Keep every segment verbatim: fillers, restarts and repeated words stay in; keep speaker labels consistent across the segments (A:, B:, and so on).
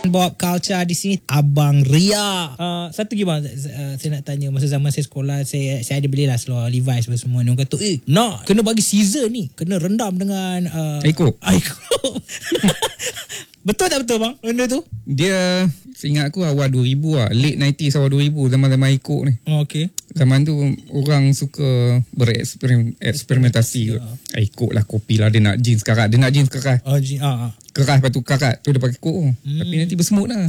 A: Bawa culture di sini Abang Ria. Uh, satu lagi bang, uh, saya nak tanya, masa zaman saya sekolah, saya saya ada belilah seluar Levi's semua. Dia kata, eh nak kena bagi season ni, kena rendam dengan uh,
B: Aiko.
A: Aiko. Betul tak betul bang benda tu?
B: Dia, seingat aku awal dua ribu lah. Late nineties awal dua ribu, zaman-zaman Aiko ni.
A: Oh, okay.
B: Zaman tu orang suka bereksperimentasi. Aiko lah, kopi lah. Dia nak jeans karat. Dia nak jeans keras.
A: Oh, jeans, ah, ah.
B: Keras, lepas tu karat. Tu dia pakai kok. Hmm. Tapi nanti bersemut lah.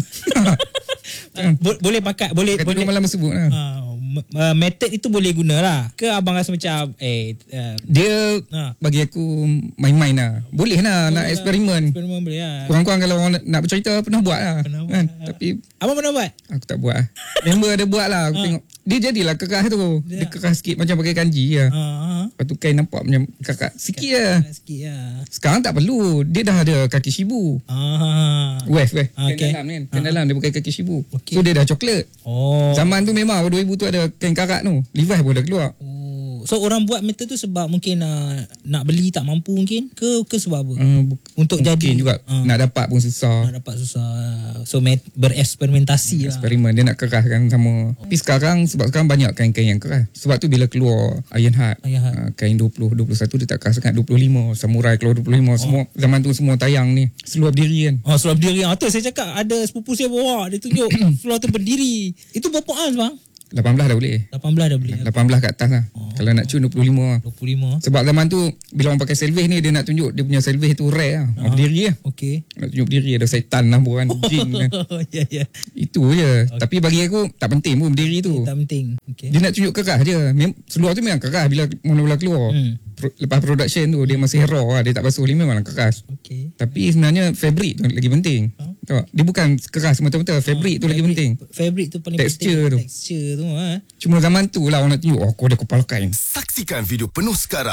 A: Bo- boleh pakai, boleh.
B: Kata
A: boleh
B: malam bersebut lah.
A: Uh, method itu boleh guna lah. Ke abang rasa macam eh uh,
B: dia ha. bagi aku main-main lah. Boleh lah, boleh nak lah. eksperimen.
A: Eksperimen boleh lah.
B: Kurang-kurang kalau orang nak bercerita pernah buat lah.
A: Pernah
B: kan?
A: buat.
B: Tapi
A: abang pernah buat?
B: Aku tak buat lah. Member ada buat lah. Aku ha. tengok dia jadilah keras tu. Dia, dia keras sikit macam pakai kanji lah. Ha, ha. Lepas tu kain nampak macam kakak sikit lah. Sikit lah. Sekarang tak perlu. Dia dah ada kaki shibu. Ha. Wave wave. Okay. Kain dalam kan. Kain ha. dalam dia pakai kaki shibu. Okay. So dia dah coklat. Oh. Zaman tu memang dua ribu tu ada kain karat tu. Levi's pun dah keluar.
A: Oh. So orang buat method tu sebab mungkin uh, nak beli tak mampu mungkin ke ke sebab apa? Uh, Untuk
B: mungkin
A: jadi
B: juga uh, nak dapat pun susah.
A: Nak dapat susah. So met, bereksperimentasi lah.
B: Eksperimen dia nak keraskan sama. Oh. Tapi sekarang sebab sekarang banyak kain-kain yang keras. Sebab tu bila keluar Ironheart, Ironheart. Uh, kain dua puluh, dua puluh satu dia tak keras sangat. dua puluh lima Samurai keluar dua puluh lima. Oh. Semua zaman tu semua tayang ni seluar berdiri kan.
A: Oh, seluar berdiri. Ah tu saya cakap ada sepupu saya bawa, dia tunjuk seluar tu berdiri. Itu berapa ounce bang?
B: lapan belas dah boleh.
A: lapan belas dah boleh.
B: lapan belas kat atas lah. Oh. Kalau nak cun dua puluh lima lah.
A: dua puluh lima.
B: Sebab zaman tu bila orang pakai selvage ni dia nak tunjuk dia punya selvage tu rare lah. Uh-huh. Berdiri lah.
A: Okey.
B: Nak tunjuk berdiri ada setan lah bukan jin kan.
A: Ya ya.
B: Itu je. Okay. Tapi bagi aku tak penting pun berdiri tu.
A: Tak penting. Okey.
B: Dia nak tunjuk keras je. Mem- seluar tu memang keras bila mula-mula keluar. Hmm. Pro- lepas production tu dia masih raw lah. Dia tak basuh ni memang keras.
A: Okey.
B: Tapi sebenarnya fabric tu lagi penting. Huh? Tak? Dia bukan keras semata-mata. Fabric oh, tu fabric, lagi penting.
A: Fabric tu paling
B: Texture
A: penting.
B: Tu.
A: Texture tu. Ha?
B: Cuma zaman tu lah orang nak tunjuk, oh, aku ada kepala kain.
C: Saksikan video penuh sekarang